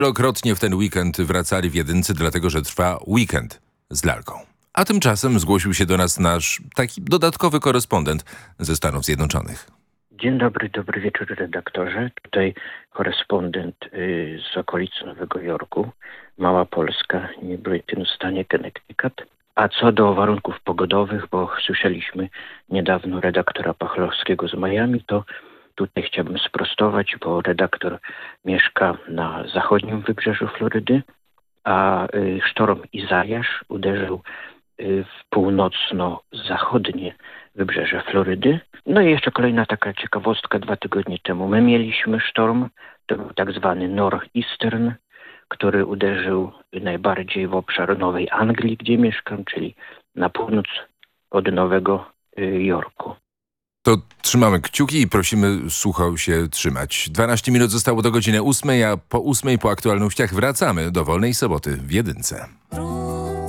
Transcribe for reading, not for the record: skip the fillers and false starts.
Wielokrotnie w ten weekend wracali wiedyńcy, dlatego że trwa weekend z lalką. A tymczasem zgłosił się do nas nasz taki dodatkowy korespondent ze Stanów Zjednoczonych. Dzień dobry, dobry wieczór redaktorze. Tutaj korespondent z okolic Nowego Jorku, Mała Polska, w stanie Connecticut. A co do warunków pogodowych, bo słyszeliśmy niedawno redaktora Pachlowskiego z Miami, to tutaj chciałbym sprostować, bo redaktor mieszka na zachodnim wybrzeżu Florydy, a sztorm Izajasz uderzył w północno-zachodnie wybrzeże Florydy. No i jeszcze kolejna taka ciekawostka. 2 tygodnie temu my mieliśmy sztorm, to był tak zwany northeastern, który uderzył najbardziej w obszar Nowej Anglii, gdzie mieszkam, czyli na północ od Nowego Jorku. To trzymamy kciuki i prosimy słuchał się trzymać. 12 minut zostało do godziny 8, a po 8 po aktualnościach wracamy do Wolnej Soboty w Jedynce.